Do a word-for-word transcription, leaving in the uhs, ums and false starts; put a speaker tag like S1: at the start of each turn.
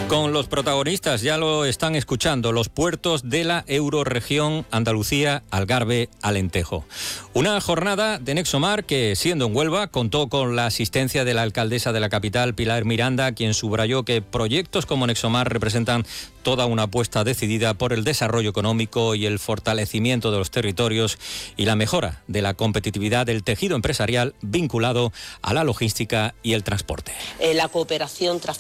S1: Con los protagonistas, ya lo están escuchando, los puertos de la eurorregión Andalucía, Algarve, Alentejo. Una jornada de Nexomar que, siendo en Huelva, contó con la asistencia de la alcaldesa de la capital, Pilar Miranda, quien subrayó que proyectos como Nexomar representan toda una apuesta decidida por el desarrollo económico y el fortalecimiento de los territorios y la mejora de la competitividad del tejido empresarial vinculado a la logística y el transporte.
S2: Eh, la cooperación